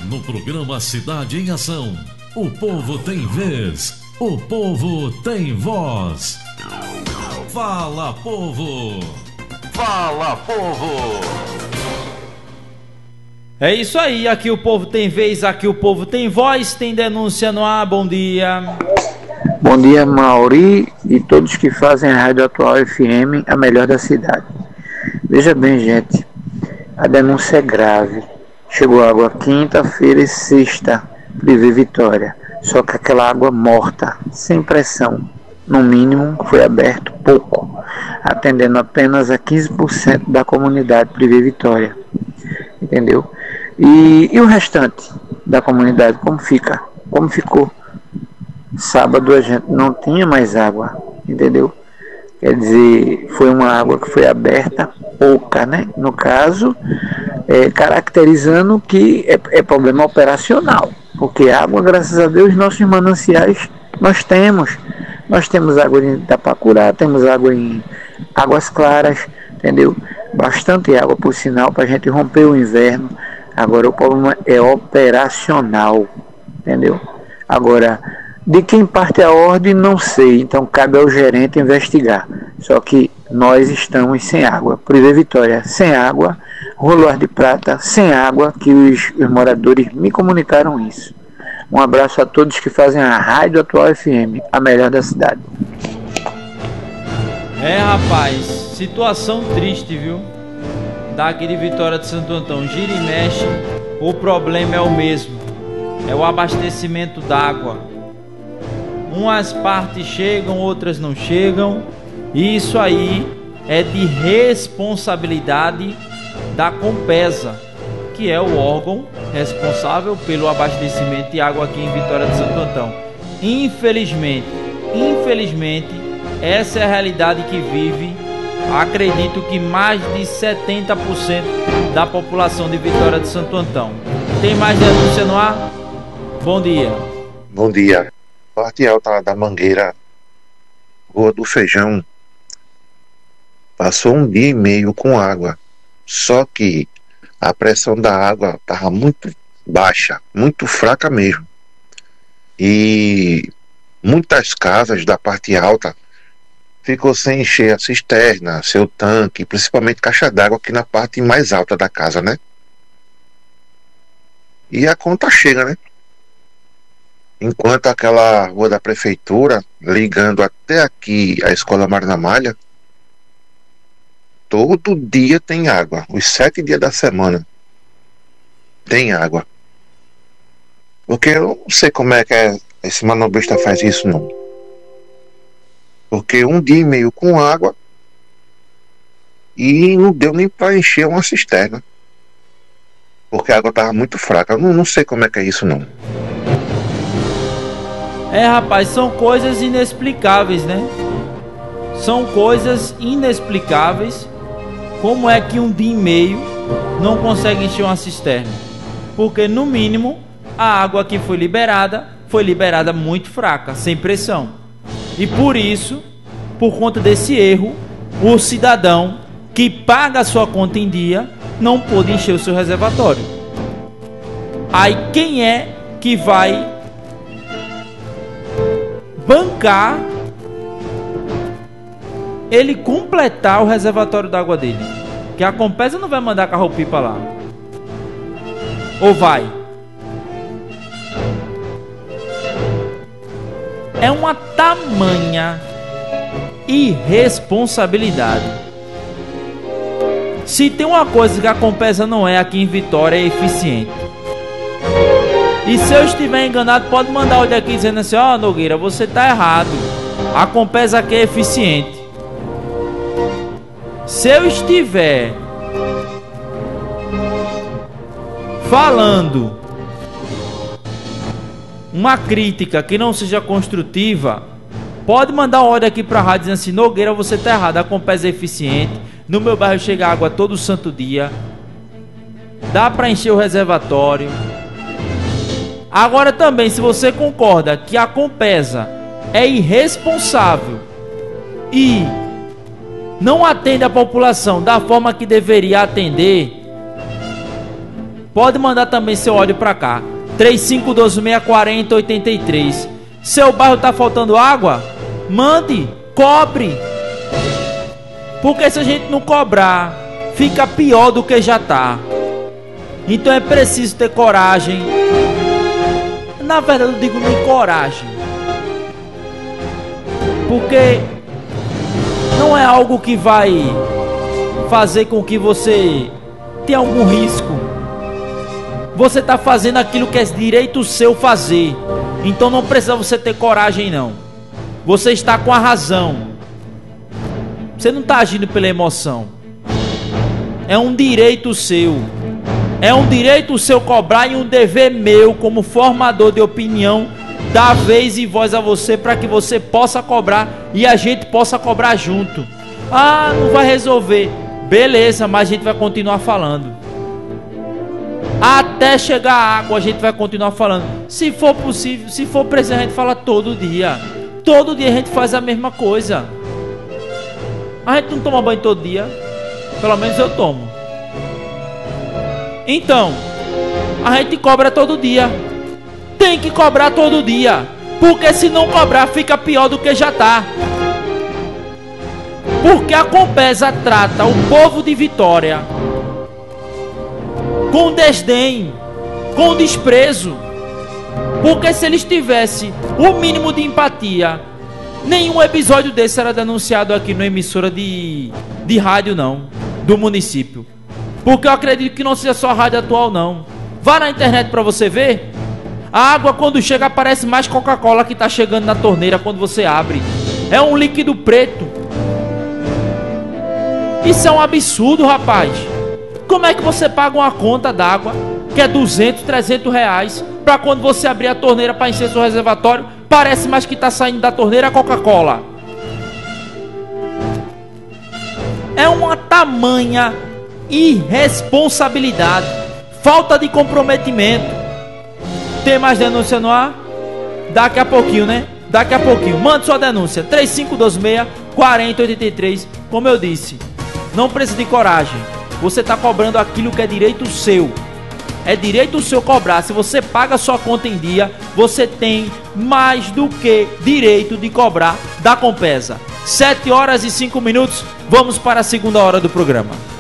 No programa Cidade em Ação, o povo tem vez, o povo tem voz. Fala, povo! Fala, povo! É isso aí, aqui o povo tem vez, aqui o povo tem voz, tem denúncia no ar, bom dia. Bom dia, Mauri e todos que fazem a Rádio Atual FM, a melhor da cidade. Veja bem, gente, a denúncia é grave. Chegou água quinta-feira e sexta, Privé Vitória, só que aquela água morta, sem pressão, no mínimo foi aberto pouco, atendendo apenas a 15% da comunidade Privé Vitória, entendeu? E o restante da comunidade, como fica? Como ficou? Sábado a gente não tinha mais água, entendeu? Quer dizer, foi uma água que foi aberta pouca, né? No caso, caracterizando que é problema operacional, porque água, graças a Deus, nossos mananciais nós temos. Nós temos água em Itapacurá, temos água em Águas Claras, entendeu? Bastante água, por sinal, para a gente romper o inverno. Agora o problema é operacional, entendeu? Agora, de quem parte a ordem, não sei, então cabe ao gerente investigar. Só que nós estamos sem água. Privé Vitória sem água, Rua Luar de Prata sem água, que os moradores me comunicaram isso. Um abraço a todos que fazem a Rádio Atual FM, a melhor da cidade. Rapaz, situação triste, viu? Daqui de Vitória de Santo Antão, gira e mexe, o problema é o mesmo, é o abastecimento d'água. Umas partes chegam, outras não chegam, e isso aí é de responsabilidade da Compesa, que é o órgão responsável pelo abastecimento de água aqui em Vitória de Santo Antão. Infelizmente, essa é a realidade que vive, acredito que mais de 70% da população de Vitória de Santo Antão. Tem mais denúncia no ar? Bom dia. Bom dia. Parte alta da Mangueira, Rua do Feijão, passou 1 dia e meio com água, só que a pressão da água estava muito baixa, muito fraca mesmo, e muitas casas da parte alta ficou sem encher a cisterna, seu tanque, principalmente caixa d'água aqui na parte mais alta da casa, né? E a conta chega, né? Enquanto aquela rua da prefeitura, ligando até aqui a Escola Marina Malha, todo dia tem água, os 7 dias da semana tem água. Porque eu não sei como é que esse manobrista faz isso, não. Porque 1 dia e meio com água e não deu nem para encher uma cisterna, porque a água estava muito fraca. Eu não sei como é que é isso, não. Rapaz, são coisas inexplicáveis, né? São coisas inexplicáveis. Como é que 1 dia e meio não consegue encher uma cisterna? Porque no mínimo a água que foi liberada muito fraca, sem pressão. E por isso, por conta desse erro, o cidadão que paga a sua conta em dia não pôde encher o seu reservatório. Aí quem é que vai bancar ele completar o reservatório d'água dele? Que a Compesa não vai mandar carro-pipa lá. Ou vai? É uma tamanha irresponsabilidade. Se tem uma coisa que a Compesa não é aqui em Vitória, é eficiente. E se eu estiver enganado, pode mandar áudio aqui dizendo assim: ó, Nogueira, você tá errado, a Compesa aqui é eficiente. Se eu estiver falando uma crítica que não seja construtiva, pode mandar um áudio aqui pra rádio dizendo assim: Nogueira, você tá errado, a Compesa é eficiente, no meu bairro chega água todo santo dia, dá pra encher o reservatório. Agora também, se você concorda que a Compesa é irresponsável e não atende a população da forma que deveria atender, Pode mandar também seu áudio pra cá. 3512-640-83. Seu bairro tá faltando água? Mande, cobre. Porque se a gente não cobrar, fica pior do que já tá. Então é preciso ter coragem. Na verdade eu digo nem coragem, porque não é algo que vai fazer com que você tenha algum risco. Você está fazendo aquilo que é direito seu fazer. Então não precisa você ter coragem não. Você está com a razão. Você não está agindo pela emoção. É um direito seu. É um direito seu cobrar e um dever meu como formador de opinião dar vez e voz a você para que você possa cobrar e a gente possa cobrar junto. Ah, não vai resolver. Beleza, mas a gente vai continuar falando. Até chegar a água a gente vai continuar falando. Se for possível, se for preciso, a gente fala todo dia. Todo dia a gente faz a mesma coisa. A gente não toma banho todo dia. Pelo menos eu tomo. Então, a gente cobra todo dia. Tem que cobrar todo dia. Porque se não cobrar, fica pior do que já tá. Porque a Compesa trata o povo de Vitória com desdém, com desprezo. Porque se eles tivessem o mínimo de empatia, nenhum episódio desse era denunciado aqui na emissora de rádio não, do município. Porque eu acredito que não seja só a rádio atual não. Vá na internet para você ver. A água quando chega aparece mais Coca-Cola que está chegando na torneira quando você abre. É um líquido preto. Isso é um absurdo, rapaz. Como é que você paga uma conta d'água que é 200, 300 reais para quando você abrir a torneira para encher seu reservatório, parece mais que está saindo da torneira a Coca-Cola? É uma tamanha irresponsabilidade, falta de comprometimento. Tem mais denúncia no ar? Daqui a pouquinho, né? Daqui a pouquinho. Mande sua denúncia. 3526-4083. Como eu disse, não precisa de coragem. Você está cobrando aquilo que é direito seu. É direito seu cobrar. Se você paga sua conta em dia, você tem mais do que direito de cobrar da Compesa. 7 horas e 5 minutos. Vamos para a segunda hora do programa.